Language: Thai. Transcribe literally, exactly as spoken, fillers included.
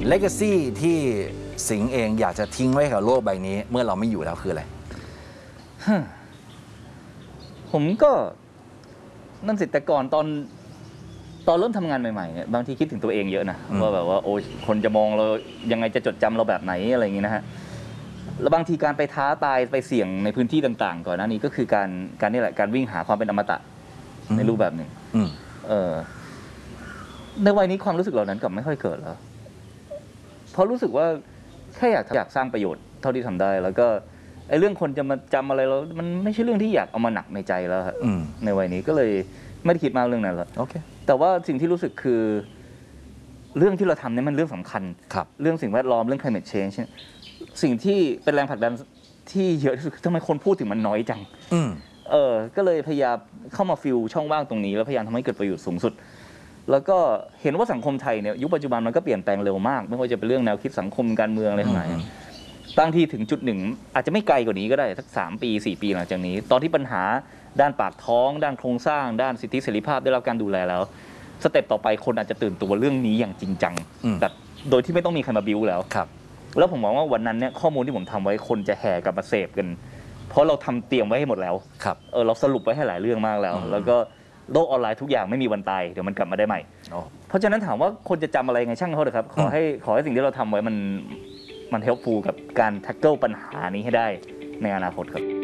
legacy ที่สิงห์เองอยากจะทิ้งไว้กับโลกใบนี้เมื่อเราไม่อยู่แล้วคืออะไรผมก็นั่นสิแต่ก่อนตอนตอนเริ่มทำงานใหม่ๆเนี่ยบางทีคิดถึงตัวเองเยอะนะว่าแบบว่าโอ้คนจะมองเรายังไงจะจดจำเราแบบไหนอะไรอย่างงี้นะฮะแล้วบางทีการไปท้าตายไปเสี่ยงในพื้นที่ต่างๆก่อนหน้านี้ก็คือการการนี่แหละการวิ่งหาความเป็นอมตะในรูปแบบหนึ่งเออในวัยนี้ความรู้สึกเหล่านั้นกลับไม่ค่อยเกิดแล้วเพราะรู้สึกว่าแค่อยากอยากสร้างประโยชน์เท่าที่ทำได้แล้วก็ไอ้เรื่องคนจะมาจำอะไรเรามันไม่ใช่เรื่องที่อยากเอามาหนักในใจแล้วครับในวัยนี้ก็เลยไม่ได้คิดมากเรื่องนั้นแล้วโอเคแต่ว่าสิ่งที่รู้สึกคือเรื่องที่เราทำเนี่ยมันเรื่องสำคัญเรื่องสิ่งแวดล้อมเรื่อง climate change สิ่งที่เป็นแรงผลักดันที่เยอะที่สุดทำไมคนพูดถึงมันน้อยจังเออก็เลยพยายามเข้ามาฟิลช่องว่างตรงนี้แล้วพยายามทำให้เกิดประโยชน์สูงสุดแล้วก็เห็นว่าสังคมไทยเนี่ยยุคปัจจุบันมันก็เปลี่ยนแปลงเร็วมากไม่ว่าจะเป็นเรื่องแนวคิดสังคมการเมืองอะไรทั้งหลายบางทีถึงจุดหนึ่งอาจจะไม่ไกลกว่านี้ก็ได้สักสามปีสี่ปีหลังจากนี้ตอนที่ปัญหาด้านปากท้องด้านโครงสร้างด้านสิทธิเสรีภาพได้รับการดูแลแล้วสเต็ปต่อไปคนอาจจะตื่นตัวเรื่องนี้อย่างจริงจังแบบโดยที่ไม่ต้องมีใครมาบิ้วแล้วครับแล้วผมมองว่าวันนั้นเนี่ยข้อมูลที่ผมทำไว้คนจะแห่กลับมาเสพกันเพราะเราทำเตรียมไว้ให้หมดแล้วครับเออเราสรุปไว้ให้หลายเรื่องมากแล้วแล้วก็โลกออนไลน์ทุกอย่างไม่มีวันตายเดี๋ยวมันกลับมาได้ใหม่เพราะฉะนั้นถามว่าคนจะจำอะไรไงช่างเขาเถอะครับขอให้ขอให้สิ่งที่เราทำไว้มันมันเฮลป์ฟูลกับการแท็กเกิลปัญหานี้ให้ได้ในอนาคตครับ